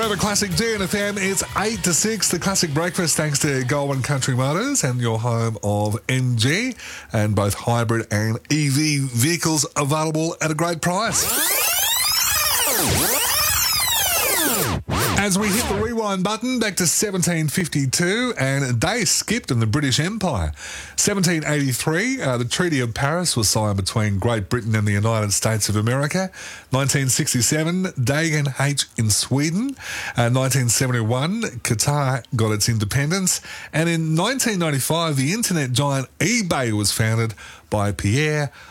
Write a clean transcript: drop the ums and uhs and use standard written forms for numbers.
Forever Classic DNFM, it's 8 to 6, the Classic Breakfast, thanks to Goulburn Country Motors and your home of MG, and both hybrid and EV vehicles available at a great price. As we hit the rewind button back to 1752, and a day skipped in the British Empire. 1783, the Treaty of Paris was signed between Great Britain and the United States of America. 1967, Dagen H in Sweden. 1971, Qatar got its independence. And in 1995, the internet giant eBay was founded by Pierre